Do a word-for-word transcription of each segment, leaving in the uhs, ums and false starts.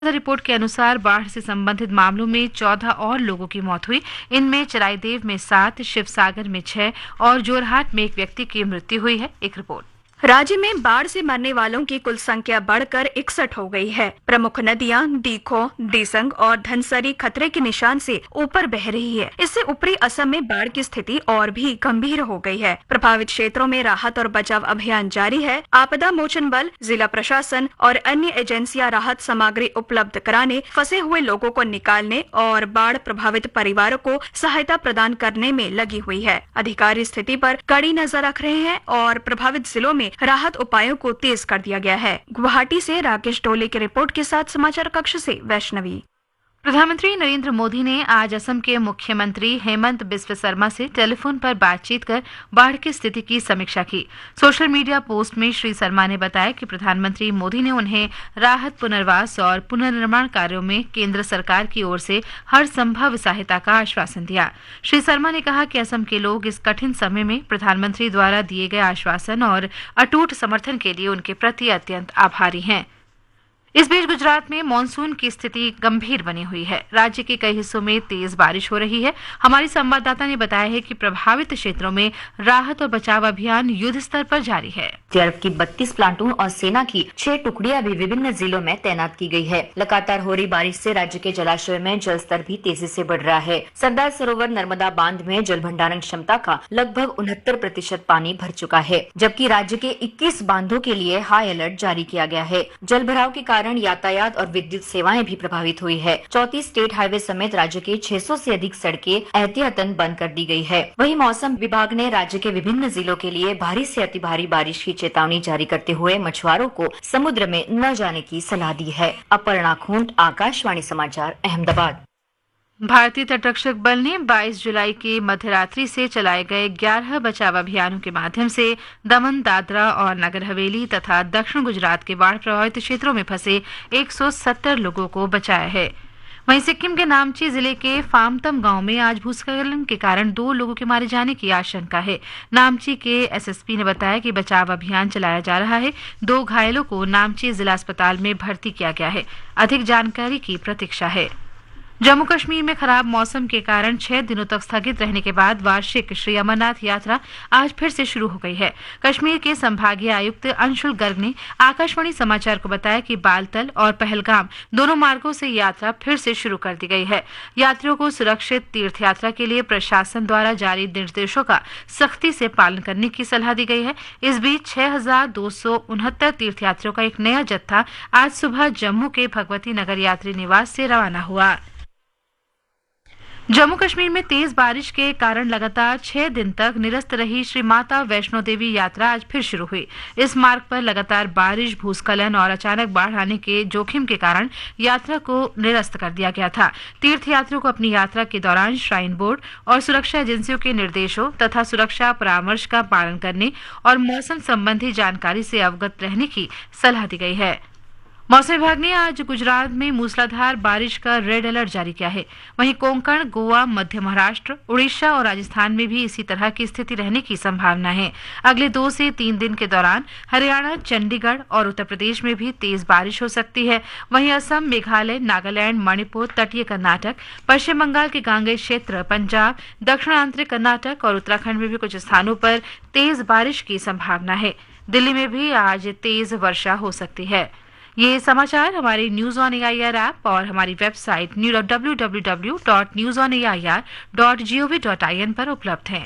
Report के अनुसार बाढ़ से संबंधित मामलों में चौदह और लोगों की मौत हुई। इनमें चराईदेव में सात, शिवसागर में छह और जोरहाट में एक व्यक्ति की मृत्यु हुई है। एक रिपोर्ट। राज्य में बाढ़ से मरने वालों की कुल संख्या बढ़कर इकसठ हो गई है। प्रमुख नदियां दीखो, दीसंग और धनसरी खतरे के निशान से ऊपर बह रही है। इससे ऊपरी असम में बाढ़ की स्थिति और भी गंभीर हो गई है। प्रभावित क्षेत्रों में राहत और बचाव अभियान जारी है। आपदा मोचन बल, जिला प्रशासन और अन्य एजेंसियां राहत सामग्री उपलब्ध कराने, फंसे हुए लोगों को निकालने और बाढ़ प्रभावित परिवारों को सहायता प्रदान करने में लगी हुई है। अधिकारी स्थिति पर कड़ी नजर रख रहे हैं और प्रभावित जिलों में राहत उपायों को तेज कर दिया गया है। गुवाहाटी से राकेश डोले की रिपोर्ट के साथ समाचार कक्ष से वैष्णवी। प्रधानमंत्री नरेंद्र मोदी ने आज असम के मुख्यमंत्री हेमंत बिस्व शर्मा से टेलीफोन पर बातचीत कर बाढ़ की स्थिति की समीक्षा की। सोशल मीडिया पोस्ट में श्री शर्मा ने बताया कि प्रधानमंत्री मोदी ने उन्हें राहत, पुनर्वास और पुनर्निर्माण कार्यों में केंद्र सरकार की ओर से हर संभव सहायता का आश्वासन दिया। श्री शर्मा ने कहा कि असम के लोग इस कठिन समय में प्रधानमंत्री द्वारा दिए गए आश्वासन और अटूट समर्थन के लिए उनके प्रति अत्यंत आभारी हैं। इस बीच गुजरात में मानसून की स्थिति गंभीर बनी हुई है। राज्य के कई हिस्सों में तेज बारिश हो रही है। हमारी संवाददाता ने बताया है कि प्रभावित क्षेत्रों में राहत और बचाव अभियान युद्ध स्तर पर जारी है। एसडीआरएफ की बत्तीस प्लाटून और सेना की छह टुकड़ियां भी विभिन्न जिलों में तैनात की गई है। लगातार हो रही बारिश से राज्य के जलाशयों में जल स्तर भी तेजी से बढ़ रहा है। सरदार सरोवर नर्मदा बांध में जल भंडारण क्षमता का लगभग उनहत्तर प्रतिशत पानी भर चुका है, जबकि राज्य के इक्कीस बांधों के लिए हाई अलर्ट जारी किया गया है। जल भराव के कारण यातायात और विद्युत सेवाएं भी प्रभावित हुई है। चौंतीस स्टेट हाईवे समेत राज्य के छह सौ से अधिक सड़कें एहतियातन बंद कर दी गई है। वहीं मौसम विभाग ने राज्य के विभिन्न जिलों के लिए भारी से अति भारी बारिश की चेतावनी जारी करते हुए मछुआरों को समुद्र में न जाने की सलाह दी है। अपर्णा खूंट, आकाशवाणी समाचार, अहमदाबाद। भारतीय तटरक्षक बल ने बाईस जुलाई की मध्यरात्रि से चलाए गए ग्यारह बचाव अभियानों के माध्यम से दमन, दादरा और नगर हवेली तथा दक्षिण गुजरात के बाढ़ प्रभावित क्षेत्रों में फंसे एक सौ सत्तर लोगों को बचाया है। वहीं सिक्किम के नामची जिले के फामतम गांव में आज भूस्खलन के कारण दो लोगों के मारे जाने की आशंका है। नामची के एसएसपी ने बताया कि बचाव अभियान चलाया जा रहा है। दो घायलों को नामची जिला अस्पताल में भर्ती किया गया है। अधिक जानकारी की प्रतीक्षा है। जम्मू कश्मीर में खराब मौसम के कारण छह दिनों तक स्थगित रहने के बाद वार्षिक श्री अमरनाथ यात्रा आज फिर से शुरू हो गई है। कश्मीर के संभागीय आयुक्त अंशुल गर्ग ने आकाशवाणी समाचार को बताया कि बालतल और पहलगाम दोनों मार्गों से यात्रा फिर से शुरू कर दी गई है। यात्रियों को सुरक्षित तीर्थ यात्रा के लिए प्रशासन द्वारा जारी निर्देशों का सख्ती से पालन करने की सलाह दी गई है। इस बीच छह हजार दो सौ उनहत्तर तीर्थयात्रियों का एक नया जत्था आज सुबह जम्मू के भगवती नगर यात्री निवास से रवाना हुआ। जम्मू कश्मीर में तेज बारिश के कारण लगातार छह दिन तक निरस्त रही श्री माता वैष्णो देवी यात्रा आज फिर शुरू हुई। इस मार्ग पर लगातार बारिश, भूस्खलन और अचानक बाढ़ आने के जोखिम के कारण यात्रा को निरस्त कर दिया गया था। तीर्थयात्रियों को अपनी यात्रा के दौरान श्राइन बोर्ड और सुरक्षा एजेंसियों के निर्देशों तथा सुरक्षा परामर्श का पालन करने और मौसम संबंधी जानकारी से अवगत रहने की सलाह दी गई है। मौसम विभाग ने आज गुजरात में मूसलाधार बारिश का रेड अलर्ट जारी किया है। वहीं कोंकण, गोवा, मध्य महाराष्ट्र, उड़ीसा और राजस्थान में भी इसी तरह की स्थिति रहने की संभावना है। अगले दो से तीन दिन के दौरान हरियाणा, चंडीगढ़ और उत्तर प्रदेश में भी तेज बारिश हो सकती है। वहीं असम, मेघालय, नागालैंड, मणिपुर, तटीय कर्नाटक, पश्चिम बंगाल के गांगेय क्षेत्र, पंजाब, दक्षिणांतरिक कर्नाटक और उत्तराखंड में भी कुछ स्थानों पर तेज बारिश की संभावना है। दिल्ली में भी आज तेज वर्षा हो सकती है। ये समाचार हमारे न्यूज ऑन एआईआर ऐप और हमारी website W W W dot news on A I R dot G O V dot I N पर उपलब्ध हैं।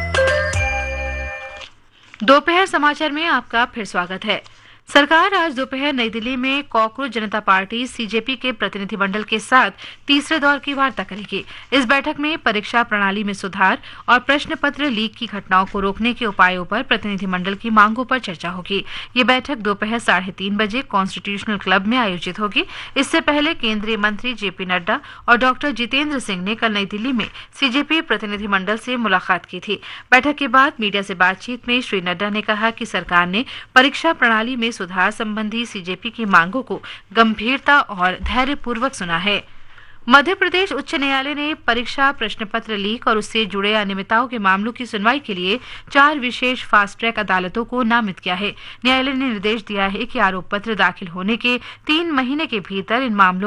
दोपहर समाचार में आपका फिर स्वागत है। सरकार आज दोपहर नई दिल्ली में कॉकरोच जनता पार्टी सीजेपी के प्रतिनिधिमंडल के साथ तीसरे दौर की वार्ता करेगी। इस बैठक में परीक्षा प्रणाली में सुधार और प्रश्न पत्र लीक की घटनाओं को रोकने के उपायों पर प्रतिनिधिमंडल की मांगों पर चर्चा होगी। ये बैठक दोपहर साढ़े तीन बजे कॉन्स्टिट्यूशनल क्लब में आयोजित होगी। इससे पहले केंद्रीय मंत्री जेपी नड्डा और डॉक्टर जितेंद्र सिंह ने कल नई दिल्ली में सीजेपी प्रतिनिधिमंडल से मुलाकात की थी। बैठक के बाद मीडिया से बातचीत में श्री नड्डा ने कहा कि सरकार ने परीक्षा प्रणाली में सुधार संबंधी सीजेपी की मांगों को गंभीरता और धैर्यपूर्वक सुना है। मध्य प्रदेश उच्च न्यायालय ने परीक्षा प्रश्न पत्र लीक और उससे जुड़े अनियमितताओं के मामलों की सुनवाई के लिए चार विशेष फास्ट ट्रैक अदालतों को नामित किया है। न्यायालय ने निर्देश दिया है कि आरोप पत्र दाखिल होने के तीन महीने के भीतर इन मामलों